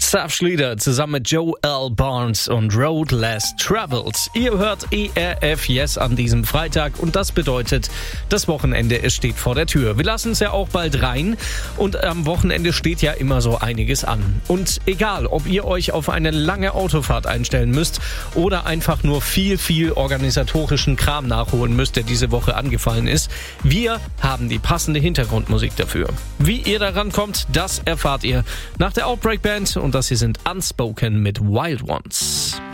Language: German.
Staff Schlieder zusammen mit Joe L. Barnes und Road Less Traveled. Ihr hört ERF Yes an diesem Freitag und das bedeutet, das Wochenende, es steht vor der Tür. Wir lassen es ja auch bald rein und am Wochenende steht ja immer so einiges an. Und egal, ob ihr euch auf eine lange Autofahrt einstellen müsst oder einfach nur viel organisatorischen Kram nachholen müsst, der diese Woche angefallen ist, wir haben die passende Hintergrundmusik dafür. Wie ihr daran kommt, das erfahrt ihr nach der Outbreak Band und das hier sind Unspoken mit Wild Ones.